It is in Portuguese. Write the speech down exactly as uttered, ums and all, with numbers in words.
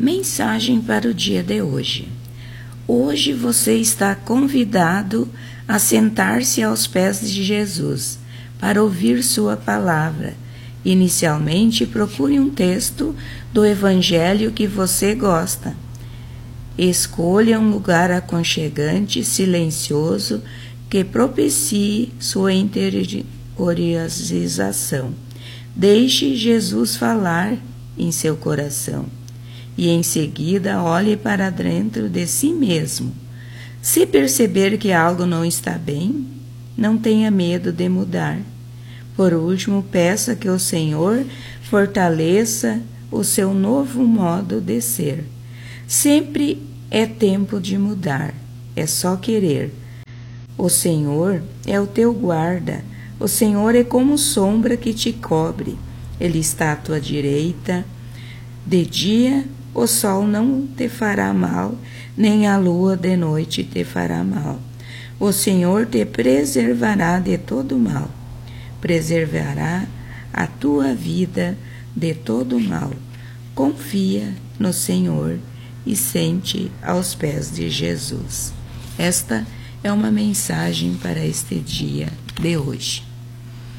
Mensagem para o dia de hoje. Hoje você está convidado a sentar-se aos pés de Jesus para ouvir sua palavra. Inicialmente, procure um texto do Evangelho que você gosta. Escolha um lugar aconchegante, silencioso, que propicie sua interiorização. Deixe Jesus falar em seu coração. E em seguida olhe para dentro de si mesmo. Se perceber que algo não está bem, não tenha medo de mudar. Por último, peça que o Senhor fortaleça o seu novo modo de ser. Sempre é tempo de mudar, é só querer. O Senhor é o teu guarda, o Senhor é como sombra que te cobre. Ele está à tua direita. De dia o sol não te fará mal, nem a lua de noite te fará mal. O Senhor te preservará de todo mal, preservará a tua vida de todo mal. Confia no Senhor e sente aos pés de Jesus. Esta é uma mensagem para este dia de hoje.